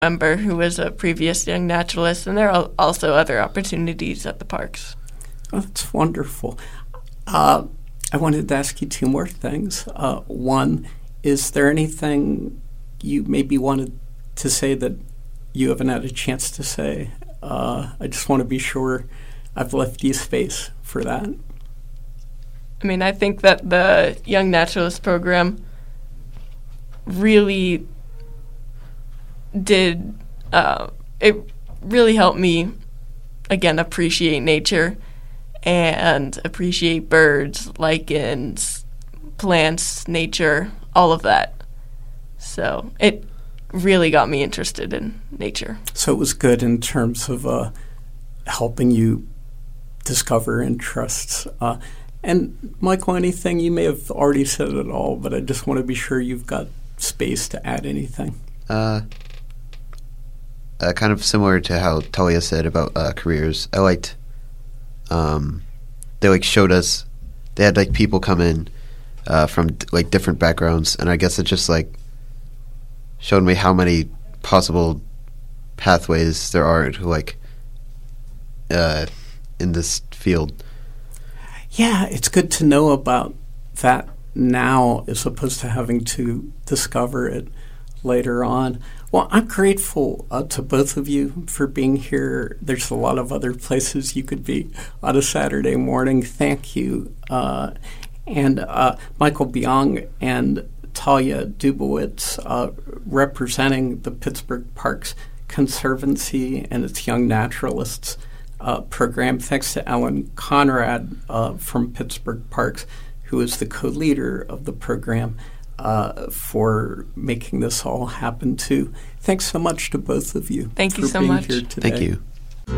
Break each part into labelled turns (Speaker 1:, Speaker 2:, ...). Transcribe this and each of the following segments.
Speaker 1: member who was a previous young naturalist, and there are also other opportunities at the parks.
Speaker 2: Oh, that's wonderful. I wanted to ask you two more things. One, is there anything you maybe wanted to say that you haven't had a chance to say? I just want to be sure I've left you space for that.
Speaker 1: I mean, I think that the Young Naturalist program really did, it really helped me, again, appreciate nature and appreciate birds, lichens, plants, nature, all of that. So it really got me interested in nature.
Speaker 2: So it was good in terms of helping you discover interests. And Michael, anything you may have already said it all, but I just want to be sure you've got space to add anything.
Speaker 3: Kind of similar to how Talia said about careers. I liked, they showed us, they had people come in from different backgrounds, and I guess it just showed me how many possible pathways there are to in this field.
Speaker 2: Yeah, it's good to know about that now as opposed to having to discover it later on. Well, I'm grateful to both of you for being here. There's a lot of other places you could be on a Saturday morning. Thank you. And Michael Byung and Talia Dubowitz, representing the Pittsburgh Parks Conservancy and its Young Naturalists program. Thanks to Ellen Conrad from Pittsburgh Parks, who is the co-leader of the program, for making this all happen, too. Thanks so much to both of you.
Speaker 1: Thank you so much.
Speaker 2: Here today.
Speaker 3: Thank you.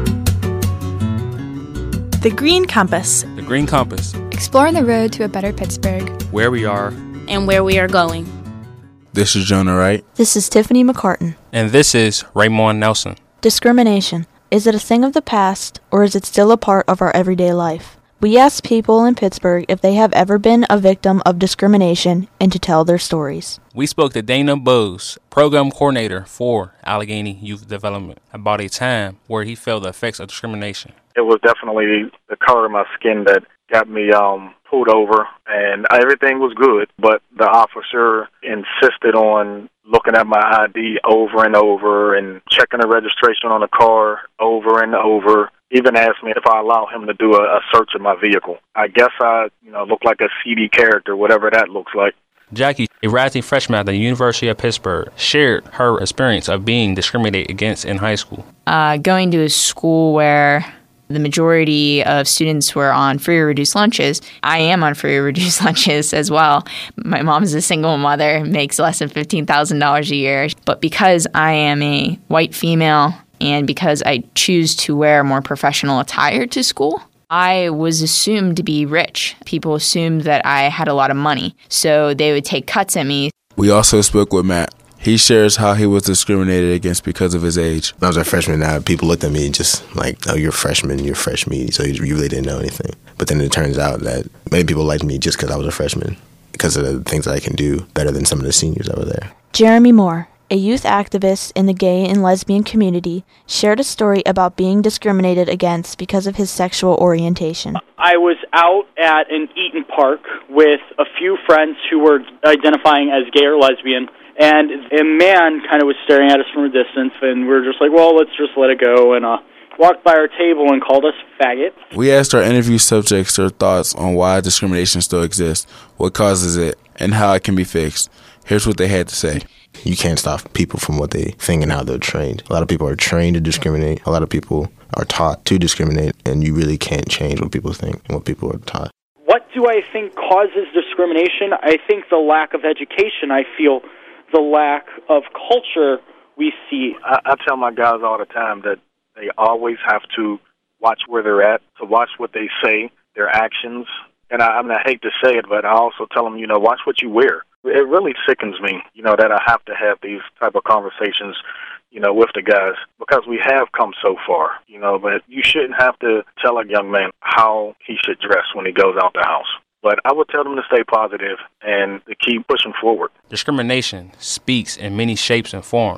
Speaker 4: The Green Compass.
Speaker 5: The Green Compass.
Speaker 6: Exploring the road to a better Pittsburgh.
Speaker 5: Where we are.
Speaker 7: And where we are going.
Speaker 5: This is Jonah Wright.
Speaker 8: This is Tiffany McCartan.
Speaker 5: And this is Raymond Nelson.
Speaker 8: Discrimination. Is it a thing of the past, or is it still a part of our everyday life? We asked people in Pittsburgh if they have ever been a victim of discrimination and to tell their stories.
Speaker 5: We spoke to Dana Bose, program coordinator for Allegheny Youth Development, about a time where he felt the effects of discrimination.
Speaker 9: It was definitely the color of my skin that got me pulled over, and everything was good, but the officer insisted on looking at my ID over and over and checking the registration on the car over and over. Even asked me if I allow him to do a search of my vehicle. I guess I, look like a CD character, whatever that looks like.
Speaker 5: Jackie, a rising freshman at the University of Pittsburgh, shared her experience of being discriminated against in high school.
Speaker 7: Going to a school where the majority of students were on free or reduced lunches. I am on free or reduced lunches as well. My mom is a single mother, makes less than $15,000 a year. But because I am a white female and because I choose to wear more professional attire to school, I was assumed to be rich. People assumed that I had a lot of money, so they would take cuts at me.
Speaker 10: We also spoke with Matt. He shares how he was discriminated against because of his age.
Speaker 11: When I was a freshman, people looked at me just like, oh, you're a freshman, you're fresh meat, so you really didn't know anything. But then it turns out that many people liked me just because I was a freshman, because of the things that I can do better than some of the seniors over there.
Speaker 8: Jeremy Moore, a youth activist in the gay and lesbian community, shared a story about being discriminated against because of his sexual orientation.
Speaker 12: I was out at an Eaton Park with a few friends who were identifying as gay or lesbian, and a man kind of was staring at us from a distance, and we were just like, well, let's just let it go, and walked by our table and called us faggots.
Speaker 10: We asked our interview subjects their thoughts on why discrimination still exists, what causes it, and how it can be fixed. Here's what they had to say.
Speaker 11: You can't stop people from what they think and how they're trained. A lot of people are trained to discriminate. A lot of people are taught to discriminate, and you really can't change what people think and what people are taught.
Speaker 12: What do I think causes discrimination? I think the lack of education. I feel the lack of culture we see.
Speaker 9: I tell my guys all the time that they always have to watch where they're at, to watch what they say, their actions. And I hate to say it, but I also tell them, watch what you wear. It really sickens me, that I have to have these type of conversations, with the guys, because we have come so far, but you shouldn't have to tell a young man how he should dress when he goes out the house. But I would tell them to stay positive and to keep pushing forward.
Speaker 5: Discrimination speaks in many shapes and forms.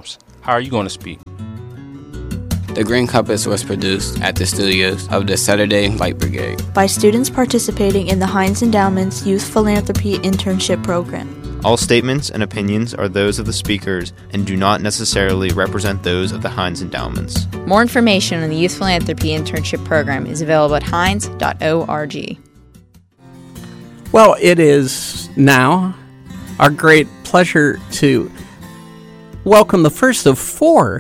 Speaker 5: How are you going to speak?
Speaker 13: The Green Compass was produced at the studios of the Saturday Light Brigade
Speaker 8: by students participating in the Heinz Endowment's Youth Philanthropy Internship Program.
Speaker 14: All statements and opinions are those of the speakers and do not necessarily represent those of the Heinz Endowments.
Speaker 7: More information on the Youth Philanthropy Internship Program is available at heinz.org.
Speaker 2: Well, it is now our great pleasure to welcome the first of 4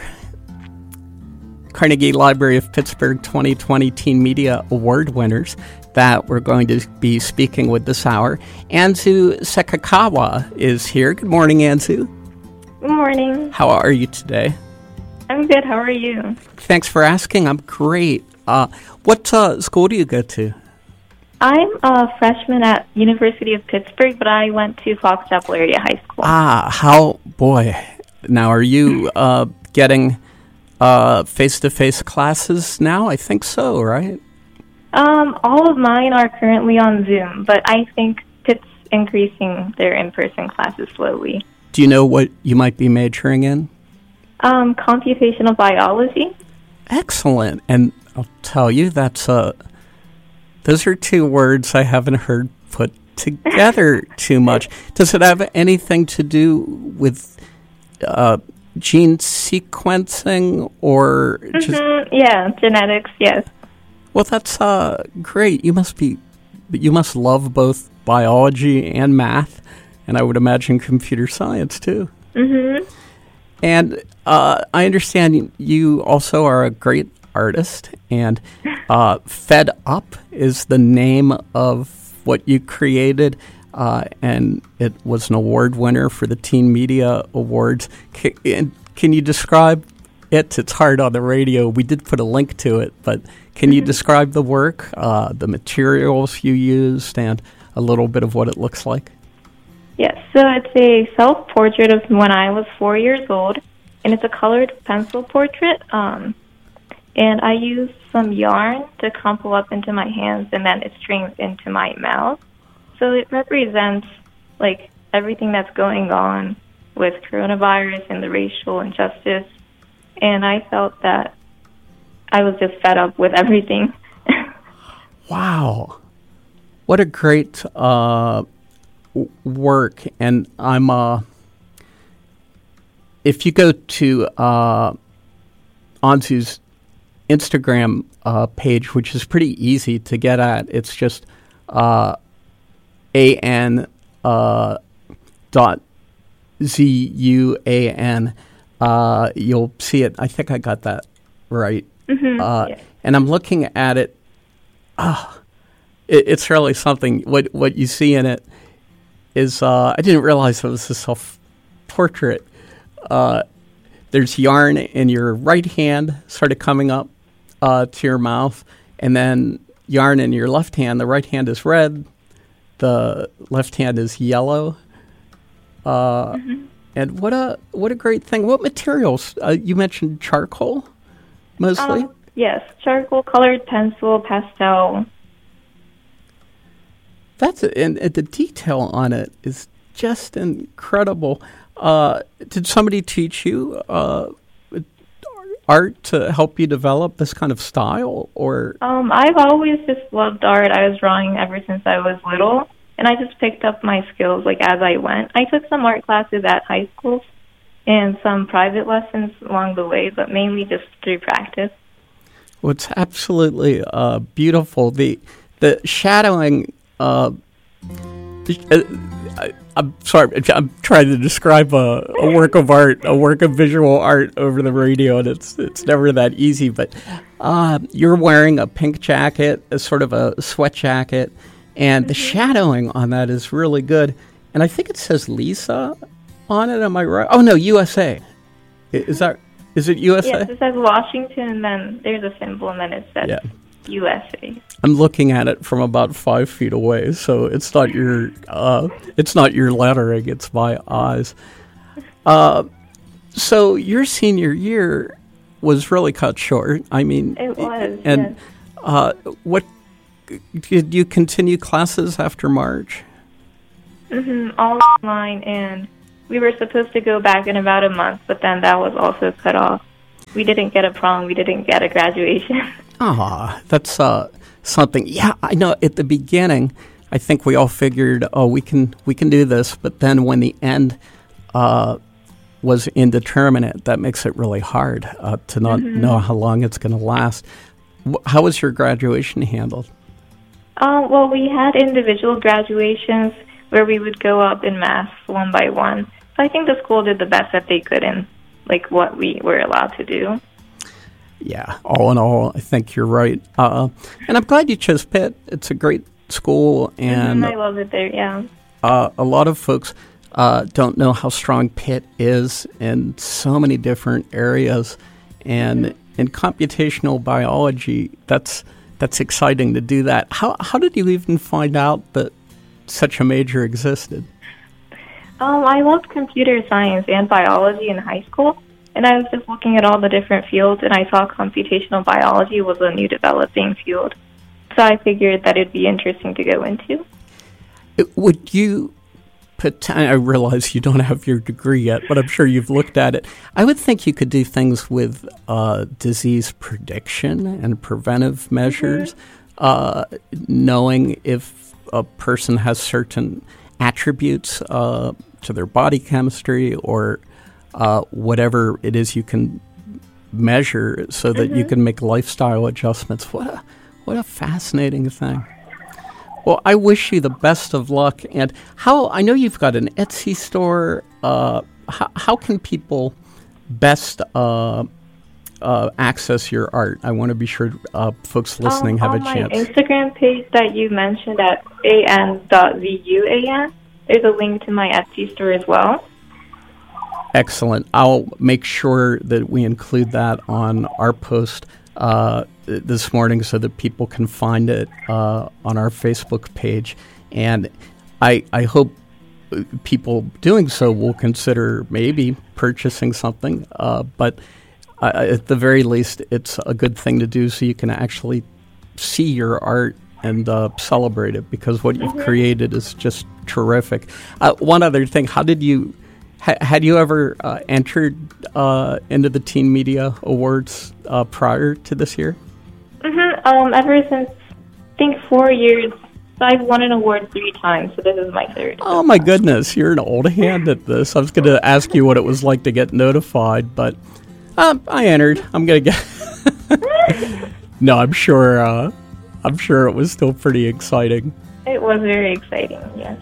Speaker 2: Carnegie Library of Pittsburgh 2020 Teen Media Award winners that we're going to be speaking with this hour. Anzu Sekikawa is here. Good morning, Anzu.
Speaker 15: Good morning.
Speaker 2: How are you today?
Speaker 15: I'm good. How are you?
Speaker 2: Thanks for asking. I'm great. What school do you go to?
Speaker 15: I'm a freshman at University of Pittsburgh, but I went to Fox Chapel Area High School.
Speaker 2: Now, are you getting face-to-face classes now? I think so, right?
Speaker 15: All of mine are currently on Zoom, but I think Pitt's increasing their in-person classes slowly.
Speaker 2: Do you know what you might be majoring in?
Speaker 15: Computational biology.
Speaker 2: Excellent. And I'll tell you, those are 2 words I haven't heard put together too much. Does it have anything to do with gene sequencing or just...
Speaker 15: Yeah, genetics, yes.
Speaker 2: Well, that's great. You must love both biology and math, and I would imagine computer science too.
Speaker 15: Mm-hmm.
Speaker 2: And I understand you also are a great artist, and Fed Up is the name of what you created, and it was an award winner for the Teen Media Awards. Can you describe it? It's hard on the radio. We did put a link to it, but can you describe the work, the materials you used, and a little bit of what it looks like?
Speaker 15: Yes, so it's a self-portrait of when I was 4 years old, and it's a colored pencil portrait. And I used some yarn to crumple up into my hands, and then it strings into my mouth. So it represents, like, everything that's going on with coronavirus and the racial injustice. And I felt that I was just fed up with everything.
Speaker 2: Wow. What a great work. And I'm if you go to Anzu's Instagram page, which is pretty easy to get at, it's just AN.ZUAN. You'll see it. I think I got that right.
Speaker 15: Mm-hmm. Yes.
Speaker 2: And I'm looking at it. It's really something. What you see in it is, I didn't realize it was a self-portrait. There's yarn in your right hand sort of coming up to your mouth, and then yarn in your left hand. The right hand is red. The left hand is yellow. And what a great thing. What materials? You mentioned charcoal, mostly?
Speaker 15: Yes, charcoal, colored pencil, pastel.
Speaker 2: And the detail on it is just incredible. Did somebody teach you art to help you develop this kind of style, or?
Speaker 15: I've always just loved art. I was drawing ever since I was little, and I just picked up my skills like as I went. I took some art classes at high schools and some private lessons along the way, but mainly just through practice.
Speaker 2: Well, it's absolutely beautiful. The shadowing. I'm sorry. I'm trying to describe a work of art, a work of visual art over the radio, and it's never that easy. But you're wearing a pink jacket, a sort of a sweat jacket, and the shadowing on that is really good. And I think it says Lisa on it. Am I right? Oh no, USA. Is it USA?
Speaker 15: Yes, it says Washington, and then there's a symbol, and then it says USA.
Speaker 2: I'm looking at it from about 5 feet away, so it's not your lettering; it's my eyes. So your senior year was really cut short. I mean,
Speaker 15: it was.
Speaker 2: And
Speaker 15: yes.
Speaker 2: What did you continue classes after March?
Speaker 15: All online, and We were supposed to go back in about a month, but then that was also cut off. We didn't get a prom. We didn't get a graduation.
Speaker 2: That's something. Yeah, I know. At the beginning, I think we all figured, we can do this. But then when the end was indeterminate, that makes it really hard to not know how long it's going to last. How was your graduation handled?
Speaker 15: Well, we had individual graduations where we would go up in mass one by one. So I think the school did the best that they could in what we were allowed to do.
Speaker 2: Yeah, all in all, I think you're right. And I'm glad you chose Pitt. It's a great school. And
Speaker 15: I love it there, yeah.
Speaker 2: A lot of folks don't know how strong Pitt is in so many different areas. And in computational biology, that's exciting to do that. How did you even find out that such a major existed?
Speaker 15: I loved computer science and biology in high school, and I was just looking at all the different fields, and I saw computational biology was a new developing field. So I figured that it'd be interesting to go into.
Speaker 2: Would you I realize you don't have your degree yet, but I'm sure you've looked at it. I would think you could do things with disease prediction and preventive measures, knowing if a person has certain attributes to their body chemistry or whatever it is you can measure so that you can make lifestyle adjustments. What a fascinating thing. Well, I wish you the best of luck. And I know you've got an Etsy store. How can people best access your art? I want to be sure folks listening have a chance.
Speaker 15: On my Instagram page that you mentioned at an.vuan, there's a link to my Etsy store as well.
Speaker 2: Excellent. I'll make sure that we include that on our post this morning so that people can find it on our Facebook page. And I hope people doing so will consider maybe purchasing something. But at the very least, it's a good thing to do so you can actually see your art and celebrate it, because what you've created is just terrific. One other thing, how did you... Had you ever entered into the Teen Media Awards prior to this year?
Speaker 15: Ever since, I think, 4 years. So I've won an award 3 times, so this is my 3rd.
Speaker 2: Oh, my goodness. You're an old hand at this. I was going to ask you what it was like to get notified, but I entered. I'm going to get... No, I'm sure it was still pretty exciting.
Speaker 15: It was very exciting, yes.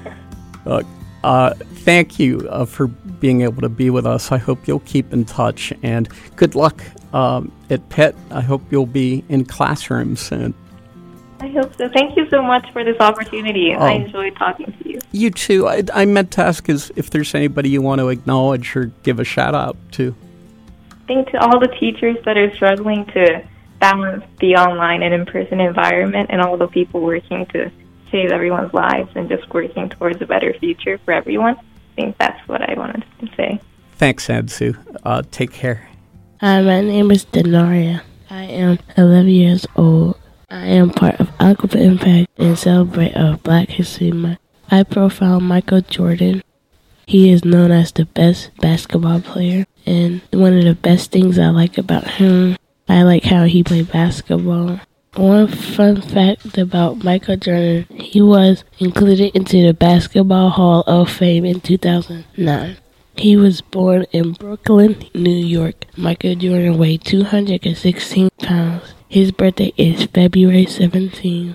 Speaker 2: Thank you for being able to be with us. I hope you'll keep in touch, and good luck at Pitt. I hope you'll be in classrooms soon.
Speaker 15: I hope so. Thank you so much for this opportunity. I enjoyed talking to you.
Speaker 2: You too. I meant to ask if there's anybody you want to acknowledge or give a shout out to.
Speaker 15: I think to all the teachers that are struggling to balance the online and in-person environment, and all the people working to save everyone's lives and just working towards a better future for everyone. I think that's what I wanted to say.
Speaker 2: Thanks, Ansu. Take care.
Speaker 16: Hi, my name is Denaria. I am 11 years old. I am part of Algebra Impact and celebrate of Black History Month. I profile Michael Jordan. He is known as the best basketball player, and one of the best things I like about him, I like how he played basketball. One fun fact about Michael Jordan, he was included into the Basketball Hall of Fame in 2009. He was born in Brooklyn, New York. Michael Jordan weighed 216 pounds. His birthday is February 17,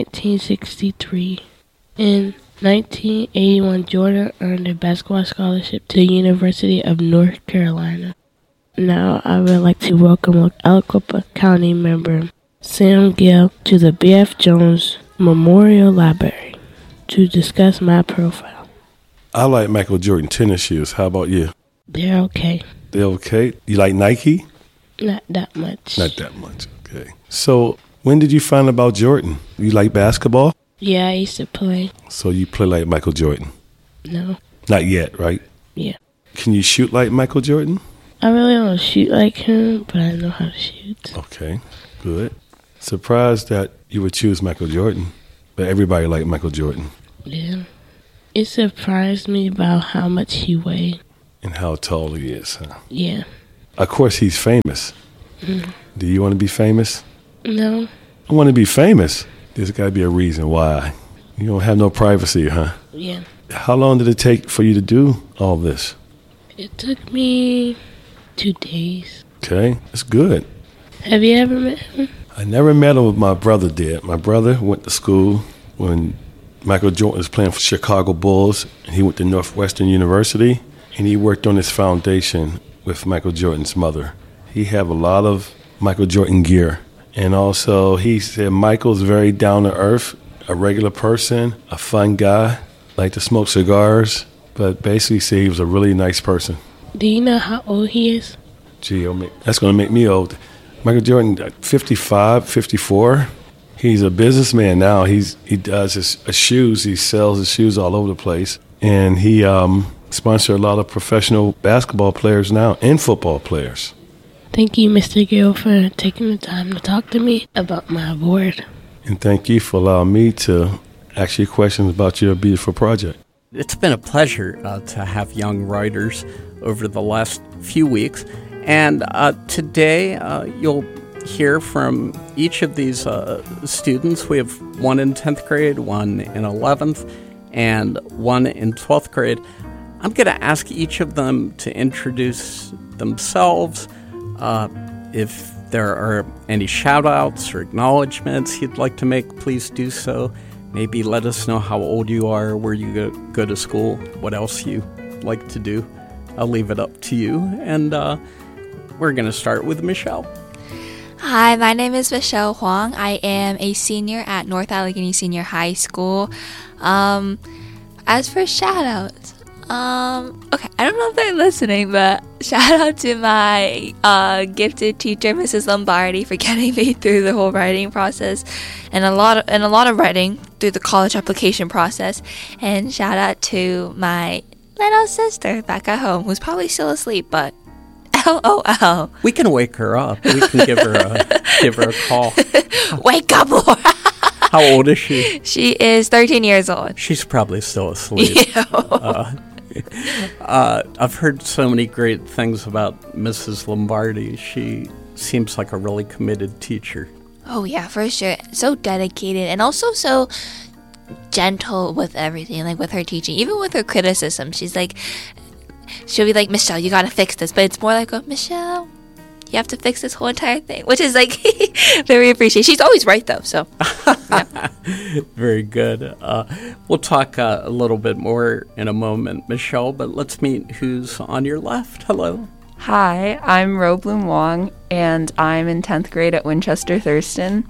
Speaker 16: 1963. In 1981, Jordan earned a basketball scholarship to the University of North Carolina. Now I would like to welcome Aliquippa County member Sam Gill to the B.F. Jones Memorial Library to discuss my profile.
Speaker 17: I like Michael Jordan tennis shoes. How about you?
Speaker 16: They're okay.
Speaker 17: They're okay? You like Nike?
Speaker 16: Not that much.
Speaker 17: Not that much, okay. So when did you find out about Jordan? You like basketball?
Speaker 16: Yeah, I used to play.
Speaker 17: So you play like Michael Jordan?
Speaker 16: No.
Speaker 17: Not yet, right?
Speaker 16: Yeah.
Speaker 17: Can you shoot like Michael Jordan?
Speaker 16: I really don't shoot like him, but I know how to shoot.
Speaker 17: Okay, good. Surprised that you would choose Michael Jordan, but everybody liked Michael Jordan.
Speaker 16: Yeah. It surprised me about how much he weighed.
Speaker 17: And how tall he is, huh?
Speaker 16: Yeah.
Speaker 17: Of course, he's famous. Do you want to be famous?
Speaker 16: No.
Speaker 17: I want to be famous. There's got to be a reason why. You don't have no privacy, huh?
Speaker 16: Yeah.
Speaker 17: How long did it take for you to do all this?
Speaker 16: It took me 2 days.
Speaker 17: Okay, that's good.
Speaker 16: Have you ever met him?
Speaker 17: I never met him, but my brother did. My brother went to school when Michael Jordan was playing for Chicago Bulls. He went to Northwestern University, and he worked on his foundation with Michael Jordan's mother. He have a lot of Michael Jordan gear. And also, he said Michael's very down-to-earth, a regular person, a fun guy, like to smoke cigars, but basically said he was a really nice person.
Speaker 16: Do you know how old he is?
Speaker 17: Gee, that's going to make me old. Michael Jordan, 55, 54. He's a businessman now. He does his shoes. He sells his shoes all over the place. And he sponsors a lot of professional basketball players now and football players.
Speaker 16: Thank you, Mr. Gill, for taking the time to talk to me about my award.
Speaker 17: And thank you for allowing me to ask you questions about your beautiful project.
Speaker 2: It's been a pleasure to have young writers over the last few weeks. And today you'll hear from each of these students. We have one in 10th grade, one in 11th, and one in 12th grade. I'm going to ask each of them to introduce themselves. If there are any shout-outs or acknowledgments you'd like to make, please do so. Maybe let us know how old you are, where you go to school, what else you like to do. I'll leave it up to you. And we're going to start with Michelle.
Speaker 18: Hi, my name is Michelle Huang. I am a senior at North Allegheny Senior High School. As for shout-outs, okay, I don't know if they're listening, but shout out to my gifted teacher, Mrs. Lombardi, for getting me through the whole writing process and a lot of writing through the college application process. And shout out to my little sister back at home, who's probably still asleep, but LOL.
Speaker 2: We can wake her up. We can give her a call.
Speaker 18: Wake up, Laura.
Speaker 2: How old is she?
Speaker 18: She is 13 years old.
Speaker 2: She's probably still asleep. I've heard so many great things about Mrs. Lombardi. She seems like a really committed teacher.
Speaker 18: Oh, yeah, for sure. So dedicated and also so gentle with everything, like with her teaching, even with her criticism. She'll be like, Michelle, you gotta fix this. But it's more like, Michelle, you have to fix this whole entire thing, which is like very appreciated. She's always right, though. So, yeah.
Speaker 2: Very good. We'll talk a little bit more in a moment, Michelle, but let's meet who's on your left. Hello.
Speaker 19: Hi, I'm Ro Bloom Wong, and I'm in 10th grade at Winchester Thurston.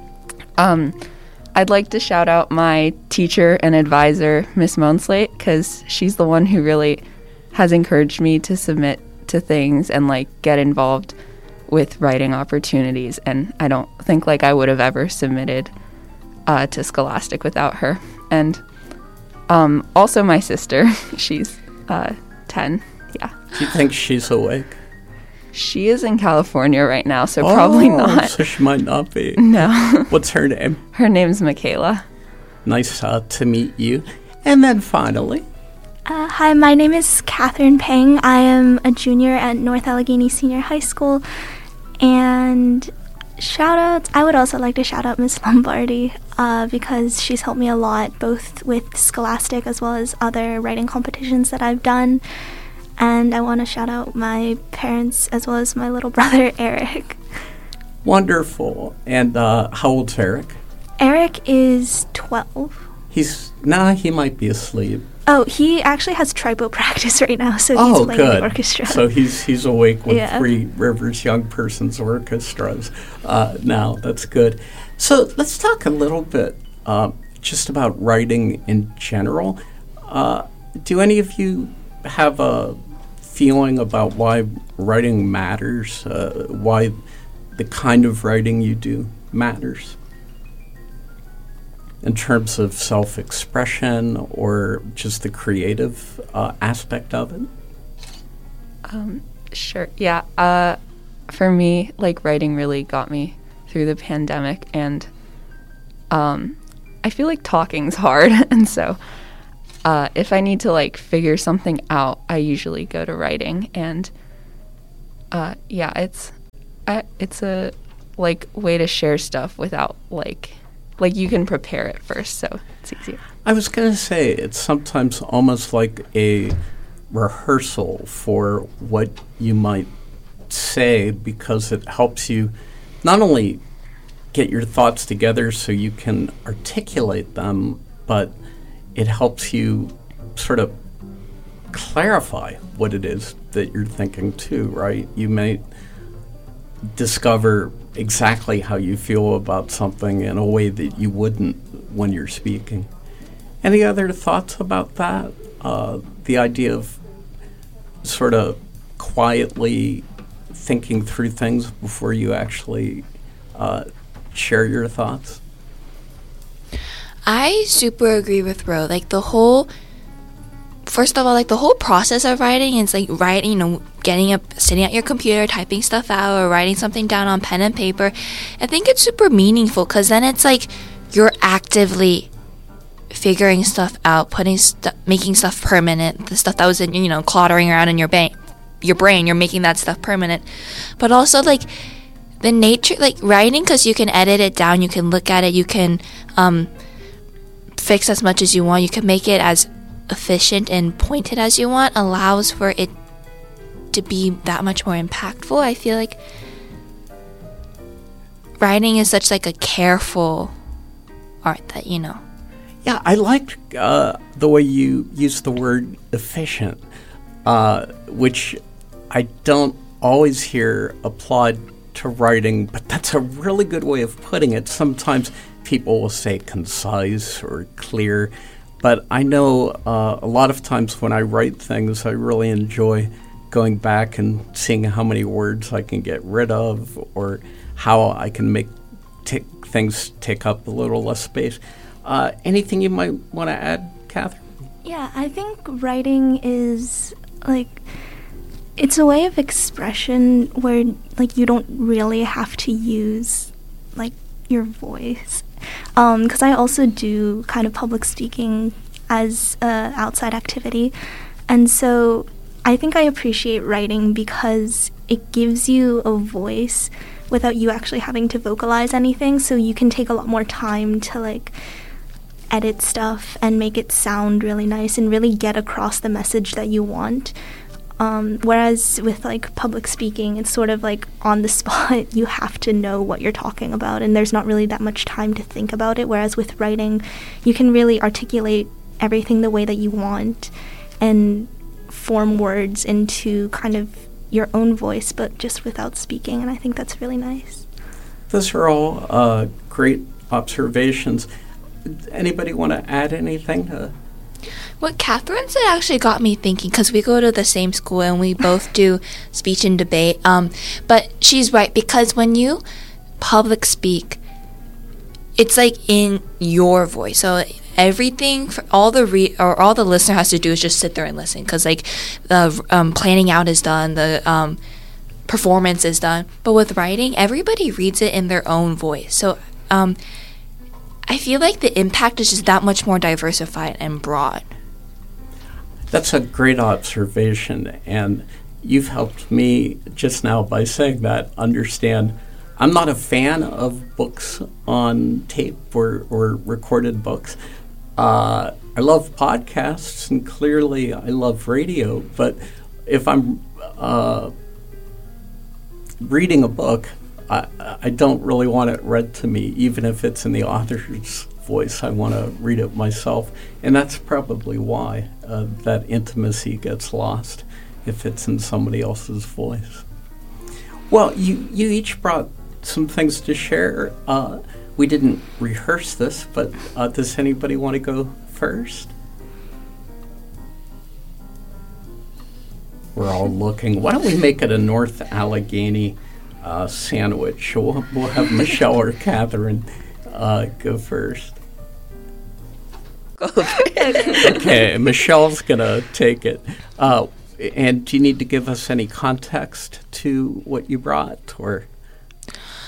Speaker 19: I'd like to shout out my teacher and advisor, Miss Moneslate, because she's the one who really has encouraged me to submit to things and get involved with writing opportunities, and I don't think I would have ever submitted to Scholastic without her. And also my sister, she's 10. Yeah.
Speaker 2: Do you think she's awake?
Speaker 19: She is in California right now, so probably not.
Speaker 2: So she might not be.
Speaker 19: No.
Speaker 2: What's her name?
Speaker 19: Her name's Michaela.
Speaker 2: Nice to meet you. And then finally.
Speaker 20: Hi, my name is Catherine Peng. I am a junior at North Allegheny Senior High School. And shout-outs, I would also like to shout out Miss Lombardi because she's helped me a lot, both with Scholastic as well as other writing competitions that I've done. And I want to shout out my parents as well as my little brother, Eric.
Speaker 2: Wonderful. And how old's Eric?
Speaker 20: Eric is 12.
Speaker 2: He might be asleep.
Speaker 20: Oh, he actually has tribo practice right now, so he's playing
Speaker 2: good.
Speaker 20: the orchestra.
Speaker 2: So he's awake with
Speaker 20: Yeah.
Speaker 2: Three Rivers Young Persons Orchestras now. That's good. So let's talk a little bit just about writing in general. Do any of you have a feeling about why writing matters, why the kind of writing you do matters? In terms of self-expression or just the creative aspect of it?
Speaker 19: Sure. Yeah. For me, writing really got me through the pandemic, and I feel like talking's hard, and so if I need to like figure something out, I usually go to writing, and it's a like way to share stuff without like you can prepare it first, so it's easier.
Speaker 2: I was going to say it's sometimes almost like a rehearsal for what you might say, because it helps you not only get your thoughts together so you can articulate them, but it helps you sort of clarify what it is that you're thinking too, right? You may discover exactly how you feel about something in a way that you wouldn't when you're speaking. Any other thoughts about that? The idea of sort of quietly thinking through things before you actually share your thoughts?
Speaker 18: I super agree with Ro. Like first of all, like the whole process of writing is like writing, getting up, sitting at your computer, typing stuff out, or writing something down on pen and paper. I think it's super meaningful, because then it's like you're actively figuring stuff out, making stuff permanent. The stuff that was in, cluttering around in your brain, you're making that stuff permanent. But also like the nature, like writing, because you can edit it down, you can look at it, you can fix as much as you want, you can make it as efficient and pointed as you want, allows for it to be that much more impactful. I feel like writing is such like a careful art that,
Speaker 2: Yeah, I liked the way you used the word efficient, which I don't always hear applied to writing, but that's a really good way of putting it. Sometimes people will say concise or clear, but I know a lot of times when I write things, I really enjoy going back and seeing how many words I can get rid of, or how I can make things take up a little less space. Anything you might want to add, Catherine?
Speaker 20: Yeah, I think writing is it's a way of expression where you don't really have to use your voice. Because I also do kind of public speaking as an outside activity, and so I think I appreciate writing because it gives you a voice without you actually having to vocalize anything, so you can take a lot more time to edit stuff and make it sound really nice and really get across the message that you want. Whereas with public speaking, it's sort of on the spot. You have to know what you're talking about, and there's not really that much time to think about it. Whereas with writing, you can really articulate everything the way that you want and form words into kind of your own voice, but just without speaking, and I think that's really nice.
Speaker 2: Those are all great observations. Anybody want to add anything?
Speaker 18: What Catherine said actually got me thinking, because we go to the same school and we both do speech and debate. But she's right, because when you public speak, it's in your voice. So everything for all the listener has to do is just sit there and listen, because the planning out is done, the performance is done. But with writing, everybody reads it in their own voice. So I feel like the impact is just that much more diversified and broad.
Speaker 2: That's a great observation, and you've helped me just now by saying that understand I'm not a fan of books on tape or recorded books. I love podcasts, and clearly I love radio, but if I'm reading a book, I don't really want it read to me, even if it's in the author's voice. I want to read it myself, and that's probably why that intimacy gets lost if it's in somebody else's voice. Well, you each brought some things to share. We didn't rehearse this, but does anybody want to go first? We're all looking. Why don't we make it a North Allegheny sandwich? We'll have Michelle or Catherine go first. Okay, Michelle's going to take it. And do you need to give us any context to what you brought, or?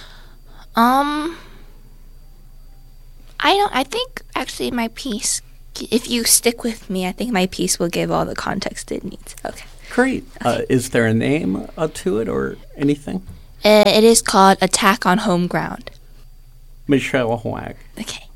Speaker 18: I think actually my piece If you stick with me, I think my piece will give all the context it needs. Okay.
Speaker 2: Great. Is there a name to it or anything?
Speaker 18: It is called Attack on Home Ground.
Speaker 2: Michelle Huang.
Speaker 18: Okay.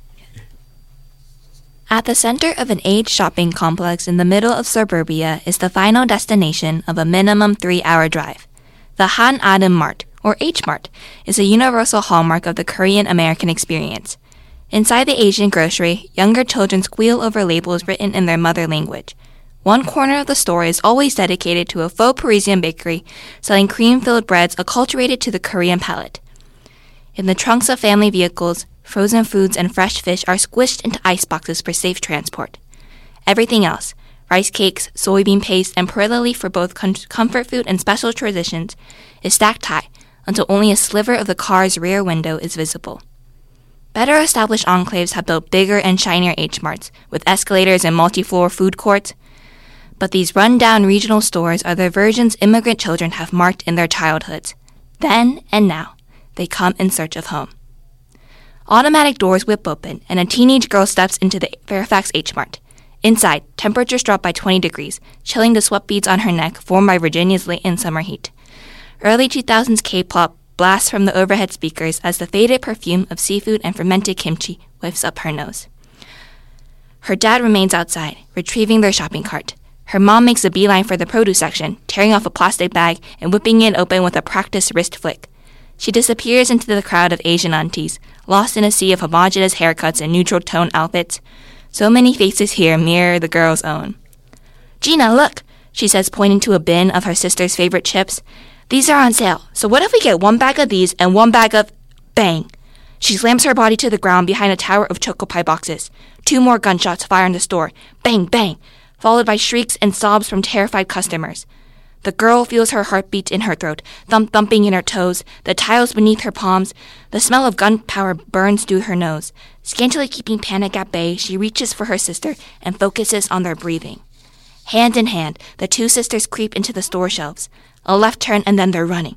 Speaker 18: At the center of an age shopping complex in the middle of suburbia is the final destination of a minimum 3-hour drive. The Han Adam Mart, or H Mart, is a universal hallmark of the Korean American experience. Inside the Asian grocery, younger children squeal over labels written in their mother language. One corner of the store is always dedicated to a faux Parisian bakery selling cream-filled breads acculturated to the Korean palate. In the trunks of family vehicles, frozen foods and fresh fish are squished into ice boxes for safe transport. Everything else, rice cakes, soybean paste, and perilla leaf for both comfort food and special traditions, is stacked high until only a sliver of the car's rear window is visible. Better established enclaves have built bigger and shinier H-Marts, with escalators and multi-floor food courts. But these run-down regional stores are the versions immigrant children have marked in their childhoods. Then and now, they come in search of home. Automatic doors whip open, and a teenage girl steps into the Fairfax H-Mart. Inside, temperatures drop by 20 degrees, chilling the sweat beads on her neck formed by Virginia's late in summer heat. Early 2000s K-pop blasts from the overhead speakers as the faded perfume of seafood and fermented kimchi whiffs up her nose. Her dad remains outside, retrieving their shopping cart. Her mom makes a beeline for the produce section, tearing off a plastic bag and whipping it open with a practiced wrist flick. She disappears into the crowd of Asian aunties, lost in a sea of homogeneous haircuts and neutral-tone outfits. So many faces here mirror the girl's own. "Gina, look," she says, pointing to a bin of her sister's favorite chips. "These are on sale, so what if we get 1 bag of these and 1 bag of—" Bang! She slams her body to the ground behind a tower of Choco Pie boxes. 2 more gunshots fire in the store. Bang, bang! Followed by shrieks and sobs from terrified customers. The girl feels her heartbeat in her throat, thumping in her toes, the tiles beneath her palms. The smell of gunpowder burns through her nose. Scantily keeping panic at bay, she reaches for her sister and focuses on their breathing. Hand in hand, the 2 sisters creep into the store shelves. A left turn and then they're running.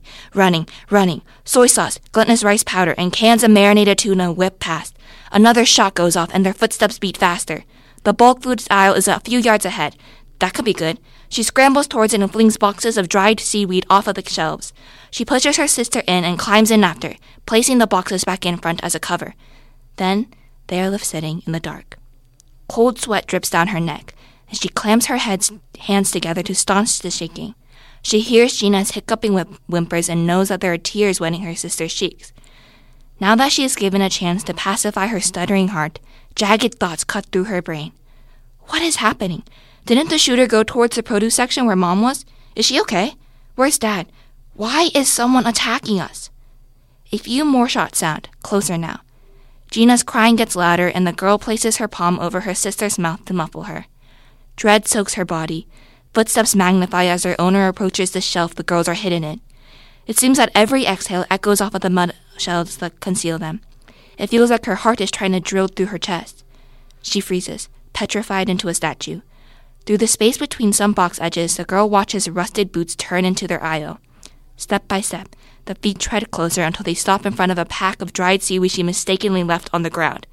Speaker 18: Soy sauce, glutinous rice powder, and cans of marinated tuna whip past. Another shot goes off and their footsteps beat faster. The bulk foods aisle is a few yards ahead. That could be good. She scrambles towards it and flings boxes of dried seaweed off of the shelves. She pushes her sister in and climbs in after, placing the boxes back in front as a cover. Then they are left sitting in the dark. Cold sweat drips down her neck, and she clamps her hands together to staunch the shaking. She hears Gina's hiccuping whimpers and knows that there are tears wetting her sister's cheeks. Now that she is given a chance to pacify her stuttering heart, jagged thoughts cut through her brain. What is happening? Didn't the shooter go towards the produce section where Mom was? Is she okay? Where's Dad? Why is someone attacking us? A few more shots sound, closer now. Gina's crying gets louder and the girl places her palm over her sister's mouth to muffle her. Dread soaks her body. Footsteps magnify as their owner approaches the shelf the girls are hidden in. It seems that every exhale echoes off of the mud shelves that conceal them. It feels like her heart is trying to drill through her chest. She freezes, petrified into a statue. Through the space between some box edges, the girl watches rusted boots turn into their aisle. Step by step, the feet tread closer until they stop in front of a pack of dried seaweed she mistakenly left on the ground.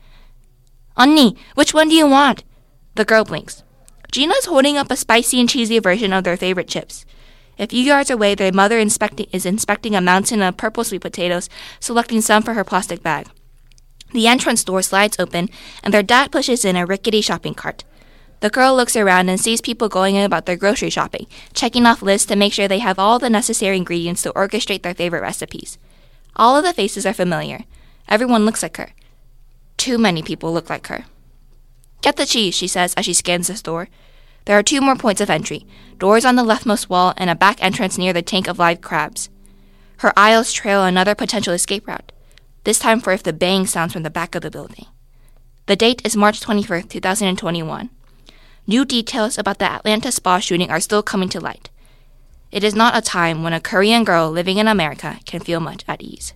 Speaker 18: "Onni, which one do you want?" The girl blinks. Gina's holding up a spicy and cheesy version of their favorite chips. A few yards away, their mother is inspecting a mountain of purple sweet potatoes, selecting some for her plastic bag. The entrance door slides open, and their dad pushes in a rickety shopping cart. The girl looks around and sees people going about their grocery shopping, checking off lists to make sure they have all the necessary ingredients to orchestrate their favorite recipes. All of the faces are familiar. Everyone looks like her. Too many people look like her. "Get the cheese," she says as she scans the store. There are 2 more points of entry, doors on the leftmost wall and a back entrance near the tank of live crabs. Her aisles trail another potential escape route, this time for if the bang sounds from the back of the building. The date is March 21st, 2021. New details about the Atlanta spa shooting are still coming to light. It is not a time when a Korean girl living in America can feel much at ease.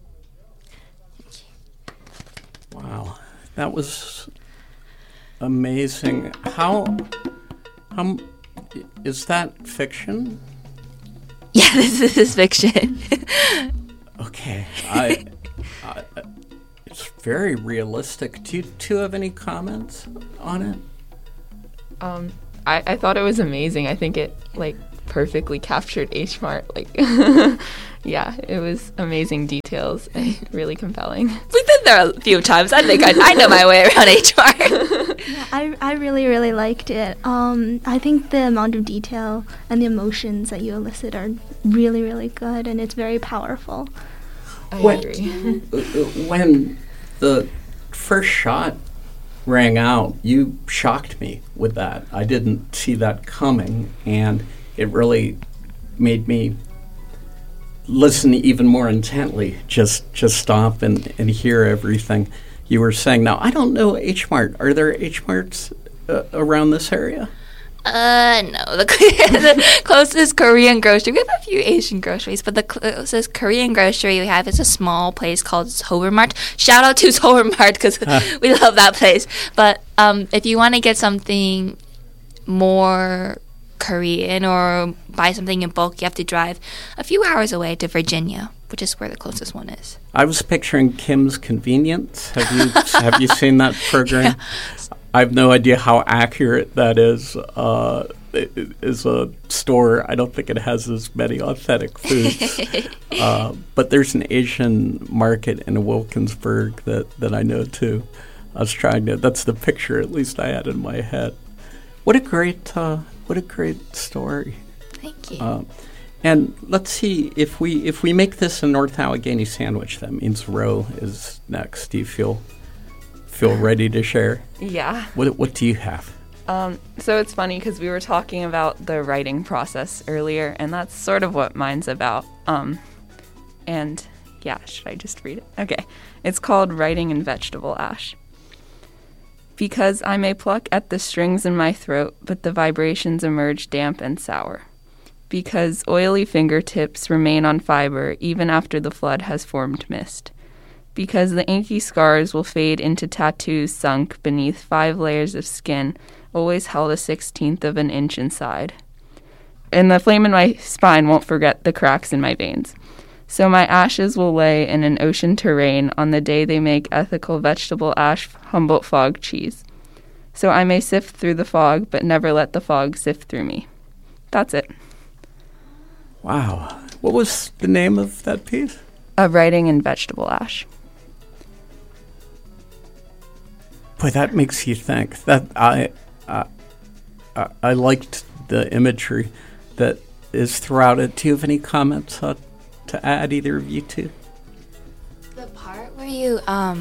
Speaker 2: Wow, that was amazing. How is that fiction?
Speaker 18: Yeah, this is fiction.
Speaker 2: Okay, it's very realistic. Do you two have any comments on it?
Speaker 19: I thought it was amazing. I think it perfectly captured H Mart. Yeah, it was amazing details and really compelling.
Speaker 18: We've been there a few times. I think I know my way around H Mart.
Speaker 20: Yeah, I really, really liked it. I think the amount of detail and the emotions that you elicit are really, really good, and it's very powerful.
Speaker 19: I agree.
Speaker 2: When the first shot rang out, you shocked me with that. I didn't see that coming, and it really made me listen even more intently, just stop and hear everything you were saying. Now, I don't know H Mart. Are there H Marts around this area?
Speaker 18: No. The closest Korean grocery, we have a few Asian groceries, but the closest Korean grocery we have is a small place called Seoul Mart. Shout out to Seoul Mart because we love that place. But if you want to get something more Korean or buy something in bulk, you have to drive a few hours away to Virginia, which is where the closest one is.
Speaker 2: I was picturing Kim's Convenience. Have you seen that program?
Speaker 18: Yeah.
Speaker 2: I have no idea how accurate that is. It is a store. I don't think it has as many authentic foods. But there's an Asian market in Wilkinsburg that I know too. I was trying to. That's the picture, at least I had in my head. What a great story.
Speaker 18: Thank you.
Speaker 2: And let's see if we make this a North Allegheny sandwich. That means Ro is next. Do you feel ready to share?
Speaker 19: Yeah.
Speaker 2: What do you have?
Speaker 19: So it's funny because we were talking about the writing process earlier, and that's sort of what mine's about. And yeah, should I just read it? Okay. It's called Writing in Vegetable Ash. Because I may pluck at the strings in my throat, but the vibrations emerge damp and sour. Because oily fingertips remain on fiber even after the flood has formed mist. Because the inky scars will fade into tattoos sunk beneath 5 layers of skin, always held a 1/16 of an inch inside. And the flame in my spine won't forget the cracks in my veins. So my ashes will lay in an ocean terrain on the day they make ethical vegetable ash Humboldt fog cheese. So I may sift through the fog, but never let the fog sift through me. That's it.
Speaker 2: Wow. What was the name of that piece?
Speaker 19: Writing in Vegetable Ash.
Speaker 2: Boy, that makes you think. That I liked the imagery that is throughout it. Do you have any comments to add, either of you two?
Speaker 18: The part where you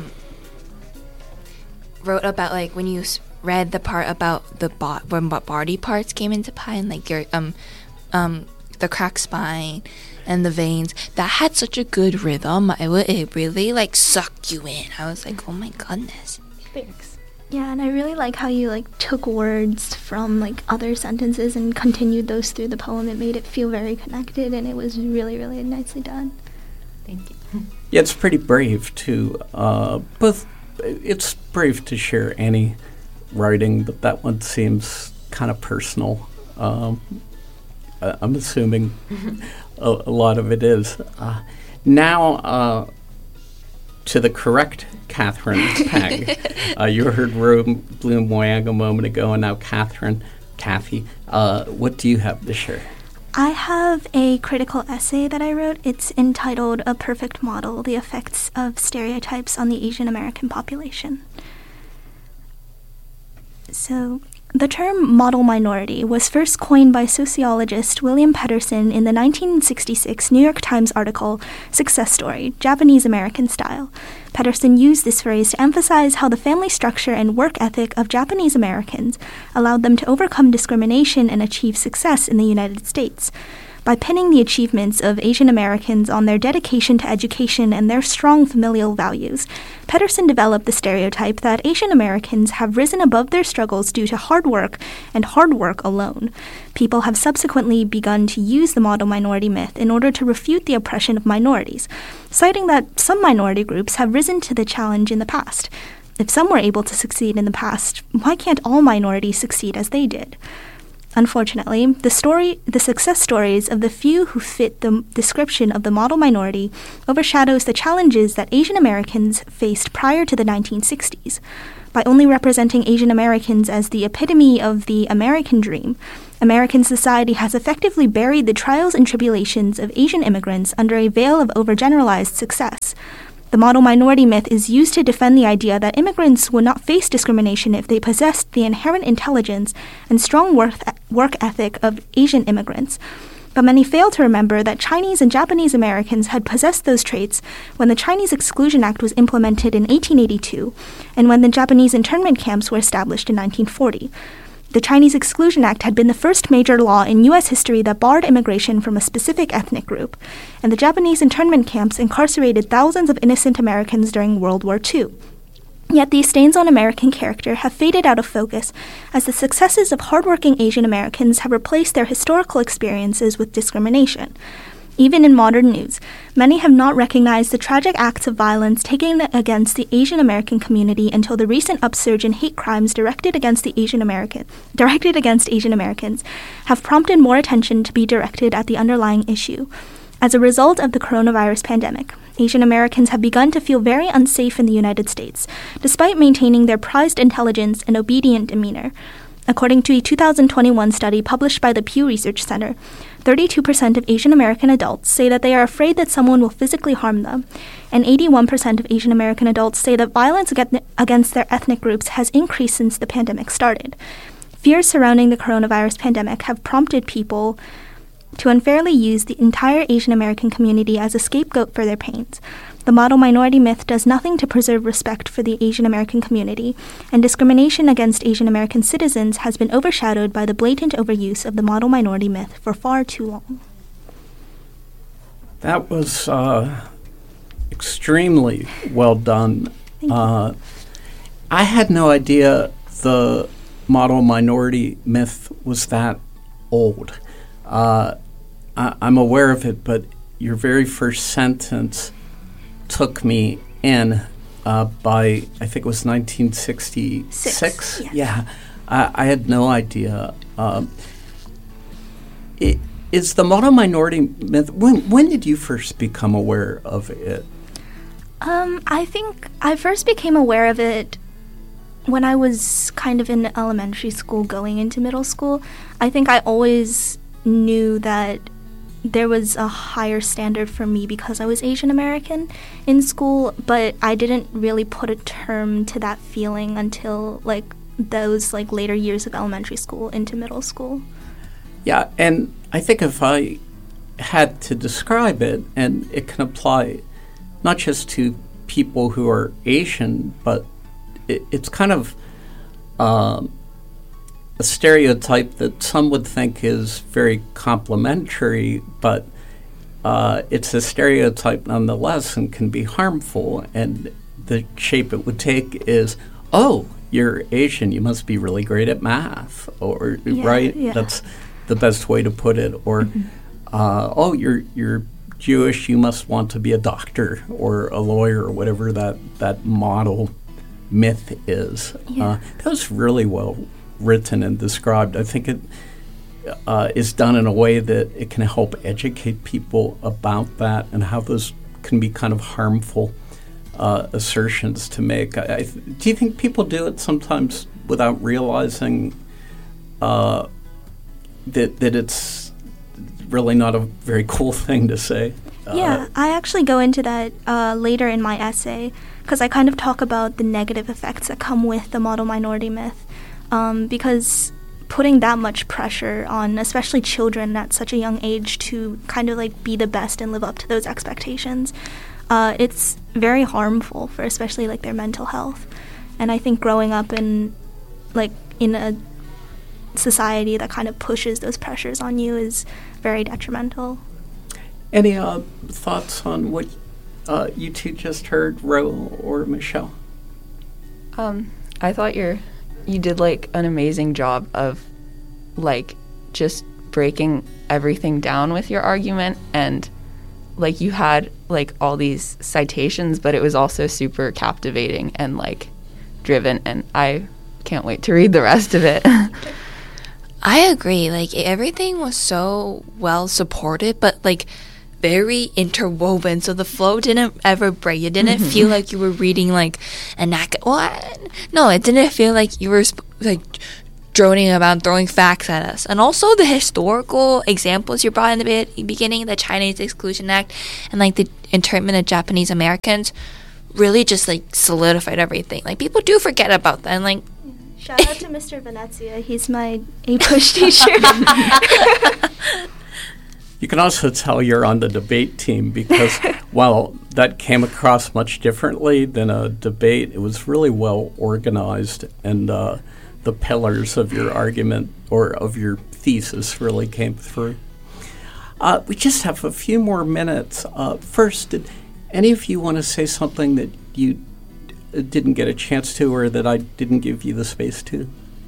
Speaker 18: wrote about when you read the part about when body parts came into play, and your the cracked spine and the veins, that had such a good rhythm. It really sucked you in. I was like, oh my goodness.
Speaker 20: Thanks. Yeah, and I really like how you took words from other sentences and continued those through the poem. It made it feel very connected, and it was really, really nicely done.
Speaker 18: Thank you.
Speaker 2: Yeah, it's pretty brave to it's brave to share any writing, but that one seems kind of personal. I'm assuming a lot of it is. Now, to the correct Catherine Peng. You heard Bloom Wang a moment ago, and now Kathy. What do you have to share?
Speaker 20: I have a critical essay that I wrote. It's entitled A Perfect Model, The Effects of Stereotypes on the Asian American Population. So, the term model minority was first coined by sociologist William Pedersen in the 1966 New York Times article, Success Story, Japanese American Style. Pedersen used this phrase to emphasize how the family structure and work ethic of Japanese Americans allowed them to overcome discrimination and achieve success in the United States. By pinning the achievements of Asian Americans on their dedication to education and their strong familial values, Pedersen developed the stereotype that Asian Americans have risen above their struggles due to hard work and hard work alone. People have subsequently begun to use the model minority myth in order to refute the oppression of minorities, citing that some minority groups have risen to the challenge in the past. If some were able to succeed in the past, why can't all minorities succeed as they did? Unfortunately, the success stories of the few who fit the description of the model minority overshadows the challenges that Asian Americans faced prior to the 1960s. By only representing Asian Americans as the epitome of the American dream, American society has effectively buried the trials and tribulations of Asian immigrants under a veil of overgeneralized success. The model minority myth is used to defend the idea that immigrants would not face discrimination if they possessed the inherent intelligence and strong work ethic of Asian immigrants. But many fail to remember that Chinese and Japanese Americans had possessed those traits when the Chinese Exclusion Act was implemented in 1882 and when the Japanese internment camps were established in 1940. The Chinese Exclusion Act had been the first major law in U.S. history that barred immigration from a specific ethnic group, and the Japanese internment camps incarcerated thousands of innocent Americans during World War II. Yet these stains on American character have faded out of focus as the successes of hardworking Asian Americans have replaced their historical experiences with discrimination. Even in modern news, many have not recognized the tragic acts of violence taken against the Asian American community until the recent upsurge in hate crimes directed against Asian Americans have prompted more attention to be directed at the underlying issue. As a result of the coronavirus pandemic, Asian Americans have begun to feel very unsafe in the United States, despite maintaining their prized intelligence and obedient demeanor. According to a 2021 study published by the Pew Research Center, 32% of Asian American adults say that they are afraid that someone will physically harm them, and 81% of Asian American adults say that violence against their ethnic groups has increased since the pandemic started. Fears surrounding the coronavirus pandemic have prompted people to unfairly use the entire Asian American community as a scapegoat for their pains. The model minority myth does nothing to preserve respect for the Asian American community, and discrimination against Asian American citizens has been overshadowed by the blatant overuse of the model minority myth for far too long.
Speaker 2: That was extremely well done. I had no idea the model minority myth was that old. I'm aware of it, but your very first sentence took me in by, I think it was 1966. Yeah. I had no idea. Is the model minority myth, when did you first become aware of it?
Speaker 20: I think I first became aware of it when I was kind of in elementary school going into middle school. I think I always knew that there was a higher standard for me because I was Asian American in school, but I didn't really put a term to that feeling until those later years of elementary school into middle school.
Speaker 2: Yeah, and I think if I had to describe it, and it can apply not just to people who are Asian, but it's kind of a stereotype that some would think is very complimentary, but it's a stereotype nonetheless and can be harmful. And the shape it would take is, oh, you're Asian, you must be really great at math, or right? Yeah. That's the best way to put it. Or, oh, you're Jewish, you must want to be a doctor or a lawyer or whatever that model myth is. Yeah. That was really well written and described. I think it is done in a way that it can help educate people about that and how those can be kind of harmful assertions to make. Do you think people do it sometimes without realizing that it's really not a very cool thing to say?
Speaker 20: Yeah, I actually go into that later in my essay because I kind of talk about the negative effects that come with the model minority myth. Because putting that much pressure on, especially children at such a young age, to kind of be the best and live up to those expectations, it's very harmful for especially their mental health. And I think growing up in a society that kind of pushes those pressures on you is very detrimental.
Speaker 2: Any thoughts on what you two just heard, Ro or Michelle?
Speaker 19: I thought you did an amazing job of just breaking everything down with your argument, and you had all these citations, but it was also super captivating and driven, and I can't wait to read the rest of it.
Speaker 18: I agree. Like, everything was so well supported, but like very interwoven, so the flow didn't ever break. It didn't feel like you were reading like no, it didn't feel like you were like droning about throwing facts at us. And also the historical examples you brought in the beginning, the Chinese Exclusion Act and like the internment of Japanese Americans, really just like solidified everything. Like, people do forget about that. And like,
Speaker 20: shout out to Mr. Venezia. He's my A-push teacher.
Speaker 2: You can also tell you're on the debate team because while that came across much differently than a debate, it was really well organized, and the pillars of your argument or of your thesis really came through. We just have a few more minutes. First, did any of you want to say something that you didn't get a chance to, or that I didn't give you the space to?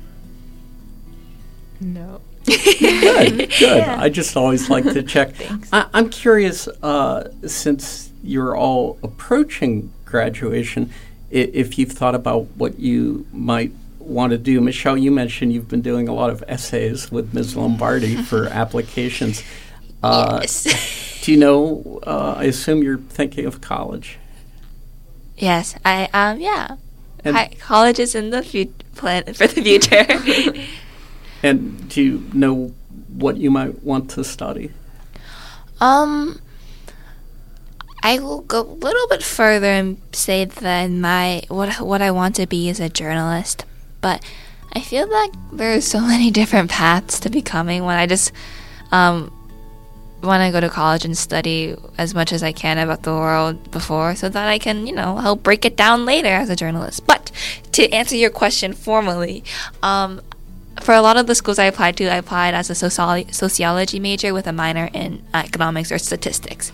Speaker 19: No.
Speaker 2: Good.
Speaker 20: Yeah.
Speaker 2: I just always like to check. I'm curious, since you're all approaching graduation, if you've thought about what you might want to do. Michelle, you mentioned you've been doing a lot of essays with Ms. Lombardi for applications.
Speaker 18: Yes.
Speaker 2: Do you know, I assume you're thinking of college?
Speaker 18: Yes, yeah.
Speaker 2: And
Speaker 18: College is in the plan for the future.
Speaker 2: And do you know what you might want to study?
Speaker 18: I will go a little bit further and say that what I want to be is a journalist. But I feel like there are so many different paths to becoming when I just want to go to college and study as much as I can about the world before, so that I can, help break it down later as a journalist. But to answer your question formally, for a lot of the schools I applied to, I applied as a sociology major with a minor in economics or statistics.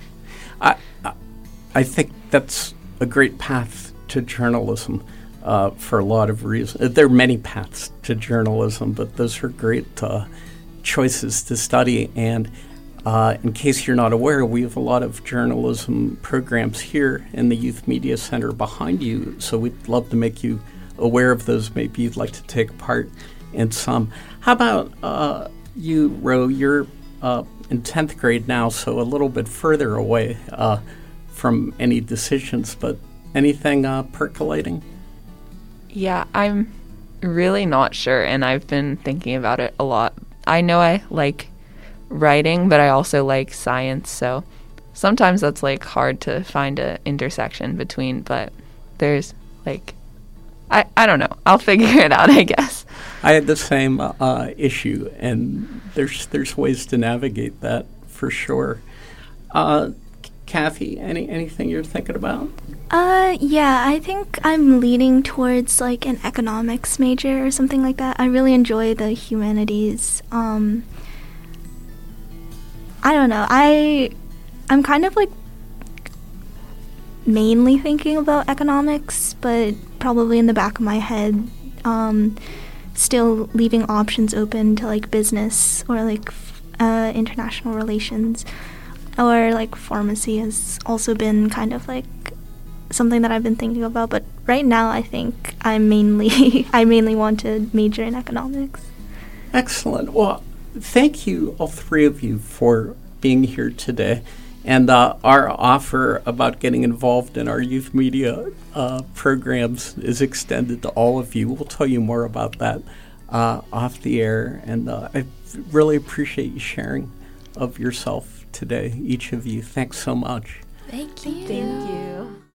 Speaker 2: I think that's a great path to journalism for a lot of reasons. There are many paths to journalism, but those are great choices to study. And in case you're not aware, we have a lot of journalism programs here in the Youth Media Center behind you, so we'd love to make you aware of those. Maybe you'd like to take part in some. How about you, Ro? You're in 10th grade now, so a little bit further away from any decisions, but anything percolating?
Speaker 19: Yeah, I'm really not sure, and I've been thinking about it a lot. I know I like writing, but I also like science, so sometimes that's like hard to find an intersection between, but there's like, I don't know. I'll figure it out, I guess.
Speaker 2: I had the same issue, and there's ways to navigate that for sure. Kathy, anything you're thinking about?
Speaker 20: Yeah, I think I'm leaning towards like an economics major or something like that. I really enjoy the humanities. I don't know. I'm kind of like mainly thinking about economics, but probably in the back of my head, still leaving options open to like business or like international relations, or like pharmacy has also been kind of like something that I've been thinking about. But right now, I think I mainly want to major in economics.
Speaker 2: Excellent. Well, thank you, all three of you, for being here today. And our offer about getting involved in our youth media programs is extended to all of you. We'll tell you more about that off the air. And I really appreciate you sharing of yourself today, each of you. Thanks so much.
Speaker 18: Thank you.
Speaker 19: Thank you.